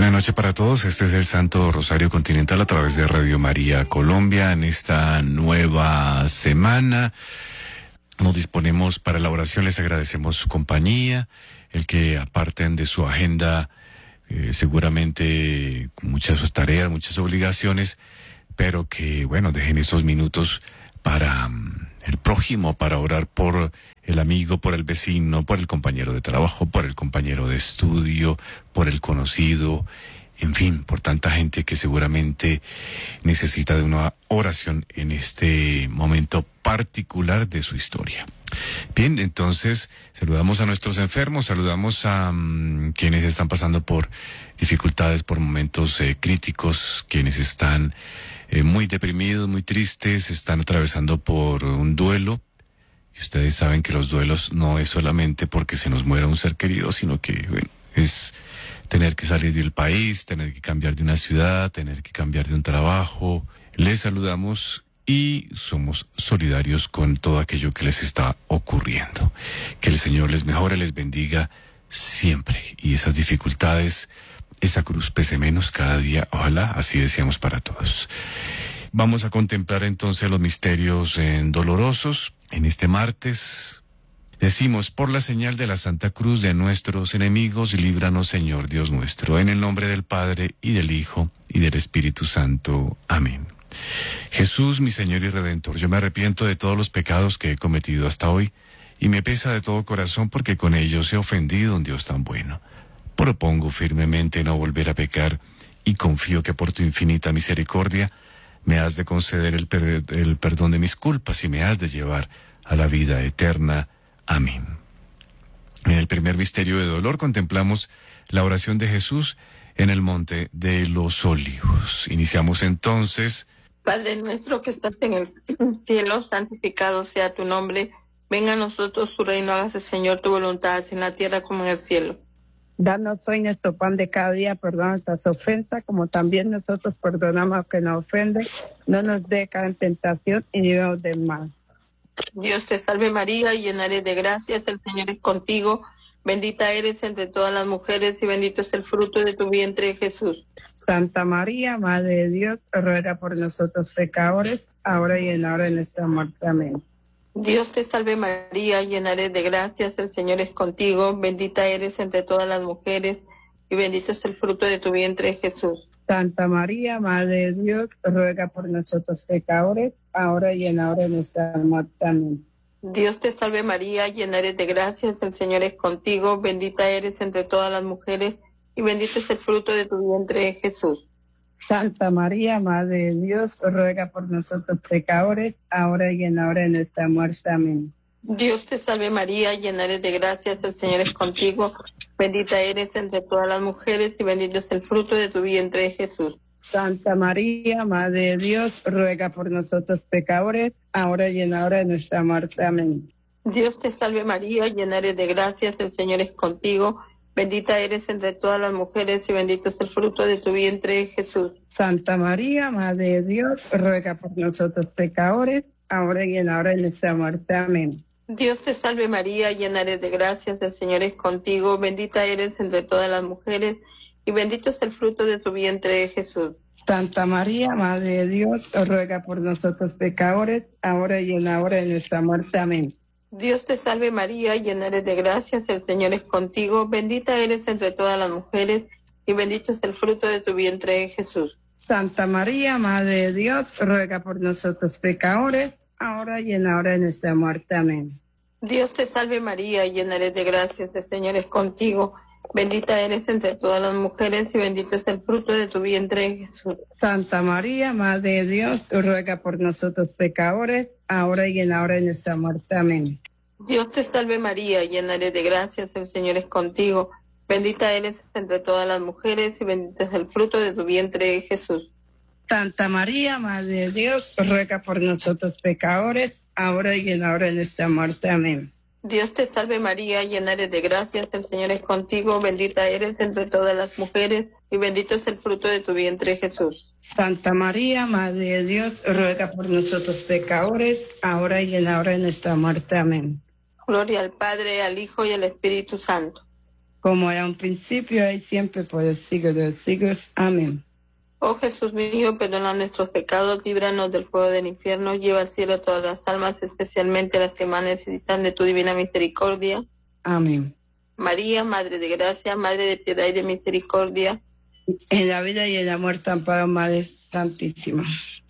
Buenas noches para todos. Este es el Santo Rosario Continental a través de Radio María Colombia. En esta nueva semana nos disponemos para la oración. Les agradecemos su compañía, el que aparten de su agenda seguramente con muchas tareas, muchas obligaciones, pero que, bueno, dejen esos minutos para el prójimo, para orar por el amigo, por el vecino, por el compañero de trabajo, por el compañero de estudio, por el conocido, en fin, por tanta gente que seguramente necesita de una oración en este momento particular de su historia. Bien, entonces saludamos a nuestros enfermos, saludamos a quienes están pasando por dificultades, por momentos críticos, quienes están muy deprimidos, muy tristes, están atravesando por un duelo. Y ustedes saben que los duelos no es solamente porque se nos muera un ser querido, sino que, bueno, es tener que salir del país, tener que cambiar de una ciudad, tener que cambiar de un trabajo. Les saludamos y somos solidarios con todo aquello que les está ocurriendo. Que el Señor les mejore, les bendiga siempre. Y esas dificultades, esa cruz pese menos cada día, ojalá, así deseamos para todos. Vamos a contemplar entonces los misterios dolorosos en este martes. Decimos, por la señal de la Santa Cruz de nuestros enemigos, líbranos, Señor Dios nuestro, en el nombre del Padre, y del Hijo, y del Espíritu Santo. Amén. Jesús, mi Señor y Redentor, yo me arrepiento de todos los pecados que he cometido hasta hoy, y me pesa de todo corazón porque con ellos he ofendido a un Dios tan bueno. Propongo firmemente no volver a pecar, y confío que por tu infinita misericordia me has de conceder el perdón de mis culpas y me has de llevar a la vida eterna. Amén. En el primer misterio de dolor contemplamos la oración de Jesús en el monte de los Olivos. Iniciamos entonces. Padre nuestro que estás en el cielo, santificado sea tu nombre. Venga a nosotros tu reino, hágase, Señor, tu voluntad, así en la tierra como en el cielo. Danos hoy nuestro pan de cada día, perdona nuestras ofensas, como también nosotros perdonamos a los que nos ofenden. No nos dé caer en tentación y líbranos del mal. Dios te salve María, llena eres de gracias, el Señor es contigo. Bendita eres entre todas las mujeres y bendito es el fruto de tu vientre, Jesús. Santa María, Madre de Dios, ruega por nosotros pecadores, ahora y en la hora de nuestra muerte. Amén. Dios te salve María, llena eres de gracias, el Señor es contigo. Bendita eres entre todas las mujeres y bendito es el fruto de tu vientre, Jesús. Santa María, Madre de Dios, ruega por nosotros pecadores, ahora y en la hora de nuestra muerte. Amén. Dios te salve María, llena eres de gracias, el Señor es contigo. Bendita eres entre todas las mujeres y bendito es el fruto de tu vientre, Jesús. Santa María, Madre de Dios, ruega por nosotros pecadores, ahora y en la hora de nuestra muerte. Amén. Dios te salve María, llena eres de gracias, el Señor es contigo. Bendita eres entre todas las mujeres y bendito es el fruto de tu vientre, Jesús. Santa María, Madre de Dios, ruega por nosotros pecadores, ahora y en la hora de nuestra muerte. Amén. Dios te salve María, llena eres de gracias, el Señor es contigo. Bendita eres entre todas las mujeres y bendito es el fruto de tu vientre, Jesús. Santa María, Madre de Dios, ruega por nosotros pecadores, ahora y en la hora de nuestra muerte. Amén. Dios te salve María, llena eres de gracias, el Señor es contigo. Bendita eres entre todas las mujeres y bendito es el fruto de tu vientre, Jesús. Santa María, Madre de Dios, ruega por nosotros pecadores, ahora y en la hora de nuestra muerte. Amén. Dios te salve María, llena eres de gracias, el Señor es contigo. Bendita eres entre todas las mujeres y bendito es el fruto de tu vientre, Jesús. Santa María, Madre de Dios, ruega por nosotros pecadores, ahora y en la hora de nuestra muerte. Amén. Dios te salve María, llena eres de gracias, el Señor es contigo. Bendita eres entre todas las mujeres y bendito es el fruto de tu vientre, Jesús. Santa María, Madre de Dios, ruega por nosotros pecadores, ahora y en la hora de nuestra muerte. Amén. Dios te salve María, llena eres de gracias, el Señor es contigo. Bendita eres entre todas las mujeres y bendito es el fruto de tu vientre, Jesús. Santa María, Madre de Dios, ruega por nosotros pecadores, ahora y en la hora de nuestra muerte. Amén. Dios te salve María, llena eres de gracias, el Señor es contigo. Bendita eres entre todas las mujeres y bendito es el fruto de tu vientre, Jesús. Santa María, Madre de Dios, ruega por nosotros pecadores, ahora y en la hora de nuestra muerte. Amén. Gloria al Padre, al Hijo y al Espíritu Santo. como era un principio, y siempre, por el siglo de los siglos. Amén. Oh Jesús mío, perdona nuestros pecados, líbranos del fuego del infierno, lleva al cielo a todas las almas, especialmente las que más necesitan de tu divina misericordia. Amén. María, Madre de Gracia, Madre de Piedad y de Misericordia. En la vida y en la muerte, amparo, Madre Santísima.